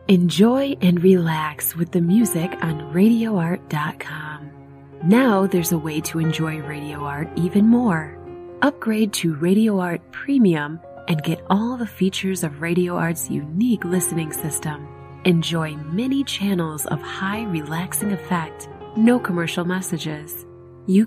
Enjoy and relax with the music on RadioArt.com. Now there's a way to enjoy Radio Art even more. Upgrade to Radio Art Premium and get all the features of Radio Art's unique listening system. Enjoy many channels of high relaxing effect, no commercial messages.